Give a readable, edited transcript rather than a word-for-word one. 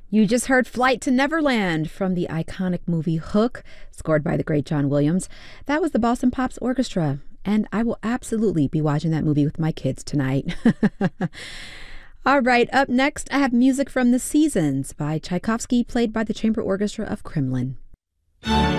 You just heard Flight to Neverland from the iconic movie Hook, scored by the great John Williams. That was the Boston Pops Orchestra, and I will absolutely be watching that movie with my kids tonight. All right, up next, I have music from The Seasons by Tchaikovsky, played by the Chamber Orchestra of Kremlin.